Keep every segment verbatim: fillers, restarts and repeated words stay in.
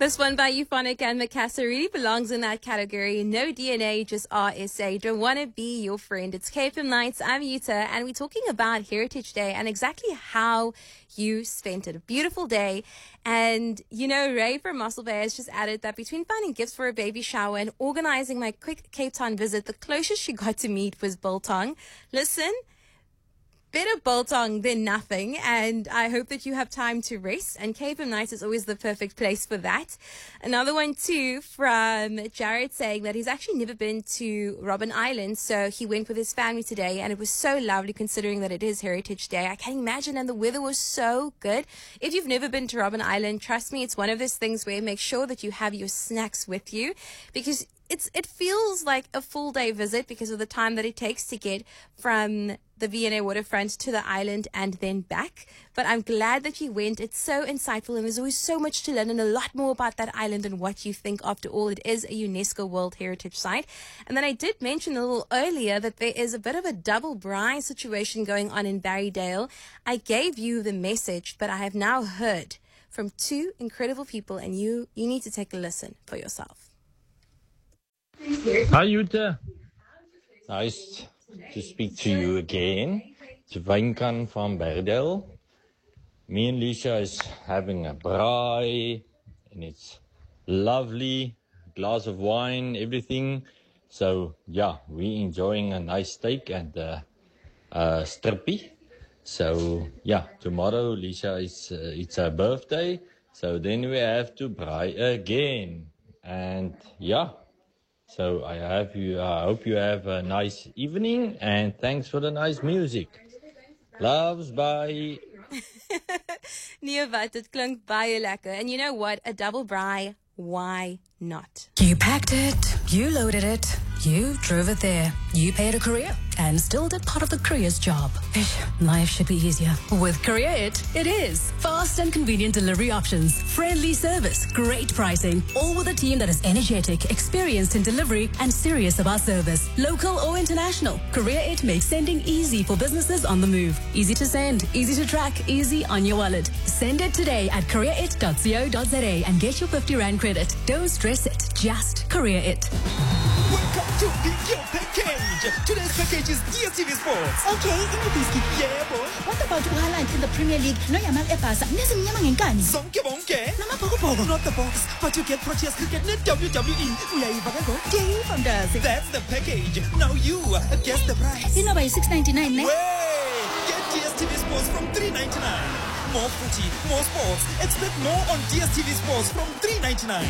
This one by Euphonic and Mikasa really belongs in that category. No D N A, just R S A. Don't want to be your friend. It's K F M Nights. I'm Yuta, and we're talking about Heritage Day and exactly how you spent it. A beautiful day. And, you know, Ray from Muscle Bay has just added that between finding gifts for a baby shower and organizing my quick Cape Town visit, the closest she got to meet was Biltong. Listen, better biltong than nothing, and I hope that you have time to rest, and K F M Nights is always the perfect place for that. Another one too from Jared saying that he's actually never been to Robben Island, so he went with his family today, and it was so lovely considering that it is Heritage Day. I can imagine, and the weather was so good. If you've never been to Robben Island, trust me, it's one of those things where make sure that you have your snacks with you, because It's it feels like a full day visit because of the time that it takes to get from the V N A waterfront to the island and then back. But I'm glad that you went. It's so insightful, and there's always so much to learn and a lot more about that island and what you think. After all, it is a UNESCO World Heritage Site. And then I did mention a little earlier that there is a bit of a double braai situation going on in Barrydale. I gave you the message, but I have now heard from two incredible people, and you you need to take a listen for yourself. Hi Jutta, nice to speak to you again. It's Wynkan from Barrydale. Me and Lisa is having a braai, and it's lovely, glass of wine, everything. So yeah, we enjoying a nice steak and uh, uh, strippie. So yeah, tomorrow Lisa is uh, it's her birthday, so then we have to braai again, and yeah. So I have you. I uh, hope you have a nice evening, and thanks for the nice music. Loves, bye. Nee, wat, dit klink baie lekker. And you know what? A double braai, why not? You packed it, you loaded it, you drove it there. You paid a courier and still did part of the courier's job. Life should be easier. With Courier It, it is. Fast and convenient delivery options, friendly service, great pricing, all with a team that is energetic, experienced in delivery, and serious about service. Local or international, Courier It makes sending easy for businesses on the move. Easy to send, easy to track, easy on your wallet. Send it today at courier it dot co dot za and get your fifty rand credit. Don't stress it, just Courier It. Welcome to the Yo Package. Today's package is D S T V Sports. Okay, ini biscuit. Yeah, boy. What about highlight in the Premier League? No yamal epasa. Nezimnyama ngengani? Zonke bonke. Namabhokobhoko. Not the box, but you get Proteas Cricket Net W W E. Uyayiva kago. Dave from Dazi. That's the package. Now you guess the price. You know by six ninety-nine, ne? Wait! Get D S T V Sports from three ninety-nine. More footy, more sports. Expect more on D S T V Sports from three ninety-nine.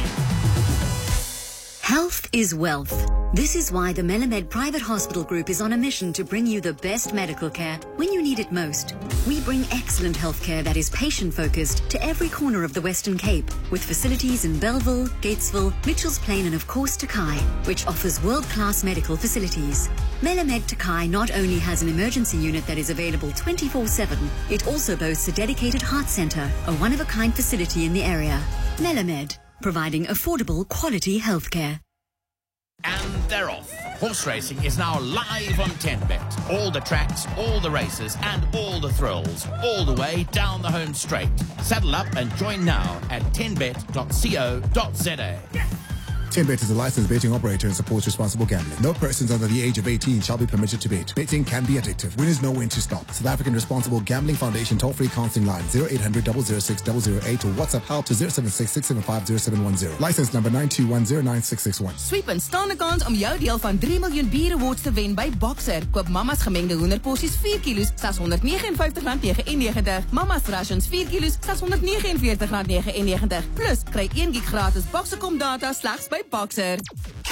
Health is wealth. This is why the Melamed Private Hospital Group is on a mission to bring you the best medical care when you need it most. We bring excellent healthcare that is patient-focused to every corner of the Western Cape, with facilities in Belleville, Gatesville, Mitchells Plain and of course Takai, which offers world-class medical facilities. Melamed Takai not only has an emergency unit that is available twenty-four seven, it also boasts a dedicated heart centre, a one-of-a-kind facility in the area. Melamed, providing affordable, quality healthcare. And they're off. Horse racing is now live on ten bet. All the tracks, all the races, and all the thrills, all the way down the home straight. Saddle up and join now at ten bet dot co dot za. ten bet is a licensed betting operator and supports responsible gambling. No persons under the age of eighteen shall be permitted to bet. Betting can be addictive. Winners know when to stop. South African Responsible Gambling Foundation toll-free counseling line zero eight hundred, zero zero six, zero zero eight or WhatsApp help to zero seven six, six seven five, zero seven one zero. License number nine two one zero nine six six one. Sweep en staande kans om jou deel van drie miljoen bier awards te wen by Boxer. Koop Mama's gemengde hoenderporsies vier kilos, slegs honderd vyf nege rand negenennegentig. Mama's rations vier kilos, slegs honderd vyf nege rand negenennegentig. Plus, kry een gig gratis Boxercom data slegs by Boxer.